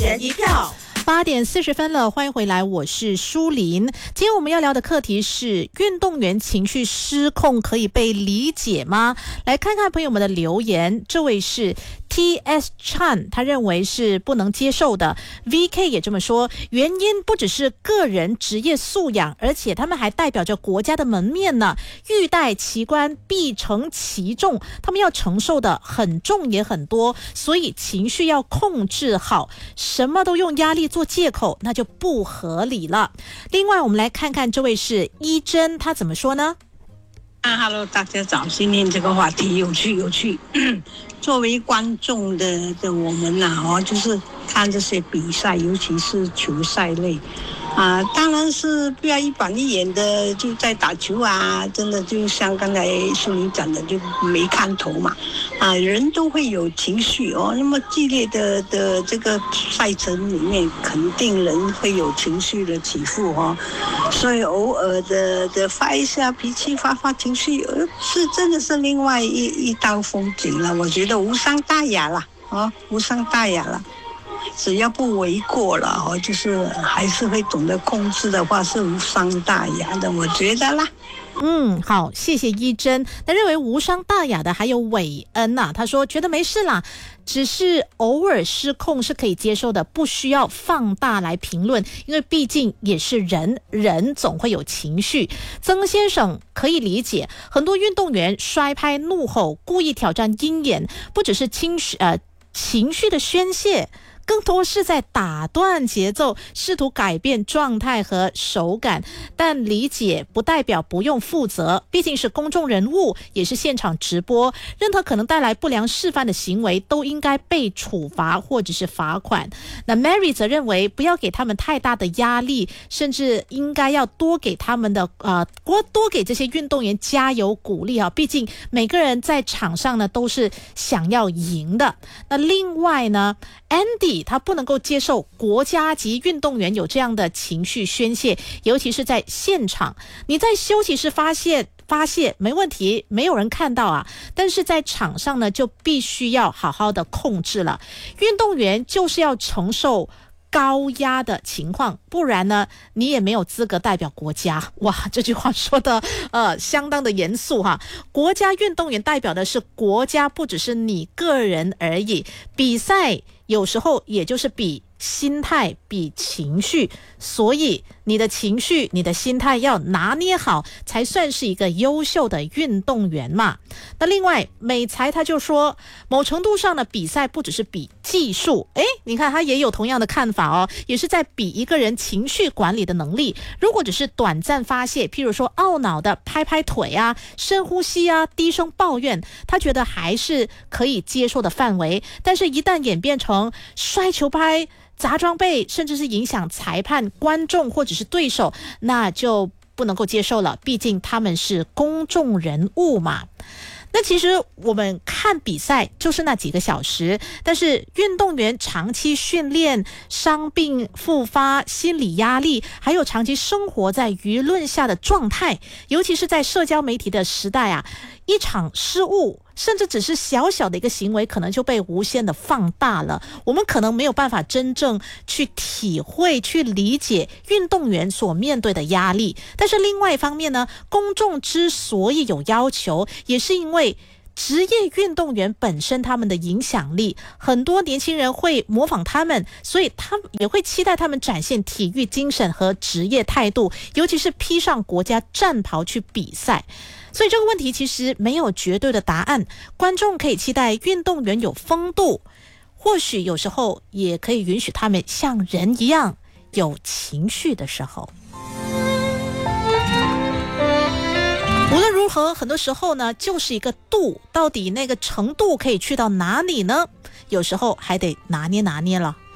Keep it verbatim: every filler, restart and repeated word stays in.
人一票。八点四十分了，欢迎回来，我是舒琳。今天我们要聊的课题是运动员情绪失控可以被理解吗？来看看朋友们的留言，这位是 T S Chan， 他认为是不能接受的。 V K 也这么说，原因不只是个人职业素养，而且他们还代表着国家的门面呢，欲戴其冠必承其重，他们要承受的很重也很多，所以情绪要控制好，什么都用压力做借口，那就不合理了。另外我们来看看这位是一真，他怎么说呢？ 啊 ，Hello， 大家早！今天这个话题有趣有趣。作为观众的的我们呐、啊，哦，就是看这些比赛，尤其是球赛类，啊，当然是不要一板一眼的就在打球啊，真的就像刚才淑玲讲的，就没看头嘛。啊，人都会有情绪哦，那么激烈的的这个赛程里面，肯定人会有情绪的起伏哦，所以偶尔的的发一下脾气，发发情绪，呃，是真的是另外一一道风景了。我觉得无伤大雅了，哦，无伤大雅了。只要不为过了哦，就是还是会懂得控制的话，是无伤大雅的，我觉得啦。 嗯，好，谢谢一真。那认为无伤大雅的还有韦恩呐、啊，他说觉得没事啦，只是偶尔失控是可以接受的，不需要放大来评论，因为毕竟也是人，人总会有情绪。曾先生可以理解，很多运动员摔拍、怒吼、故意挑战鹰眼，不只是情绪呃情绪的宣泄，更多是在打断节奏，试图改变状态和手感，但理解不代表不用负责，毕竟是公众人物，也是现场直播，任何可能带来不良示范的行为都应该被处罚或者是罚款。那 Mary 则认为不要给他们太大的压力，甚至应该要多给他们的呃多多给这些运动员加油鼓励啊，毕竟每个人在场上呢都是想要赢的。那另外呢 Andy他不能够接受国家级运动员有这样的情绪宣泄，尤其是在现场，你在休息室发泄发泄没问题，没有人看到啊，但是在场上呢就必须要好好的控制了。运动员就是要承受高压的情况，不然呢你也没有资格代表国家。哇，这句话说的呃相当的严肃哈。国家运动员代表的是国家，不只是你个人而已。比赛有时候也就是比心态，比情绪，所以你的情绪你的心态要拿捏好，才算是一个优秀的运动员嘛。那另外美才他就说，某程度上的比赛不只是比技术，诶，你看他也有同样的看法哦，也是在比一个人情绪管理的能力。如果只是短暂发泄，譬如说懊恼的拍拍腿啊，深呼吸啊，低声抱怨，他觉得还是可以接受的范围。但是一旦演变成摔球拍、砸装备，甚至是影响裁判、观众或者是对手，那就不能够接受了，毕竟他们是公众人物嘛。那其实我们看比赛就是那几个小时，但是运动员长期训练、伤病复发、心理压力，还有长期生活在舆论下的状态，尤其是在社交媒体的时代啊，一场失误甚至只是小小的一个行为，可能就被无限的放大了。我们可能没有办法真正去体会、去理解运动员所面对的压力。但是另外一方面呢，公众之所以有要求，也是因为职业运动员本身他们的影响力，很多年轻人会模仿他们，所以他们也会期待他们展现体育精神和职业态度，尤其是披上国家战袍去比赛。所以这个问题其实没有绝对的答案，观众可以期待运动员有风度，或许有时候也可以允许他们像人一样有情绪的时候。无论如何，很多时候呢就是一个度，到底那个程度可以去到哪里呢？有时候还得拿捏拿捏了。